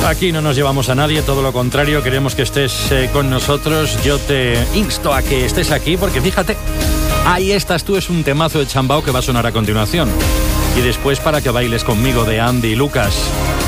Aquí no nos llevamos a nadie, todo lo contrario, queremos que estés con nosotros. Yo te insto a que estés aquí porque fíjate, ahí estás tú, es un temazo de Chambao que va a sonar a continuación. Y después Para que bailes conmigo de Andy y Lucas.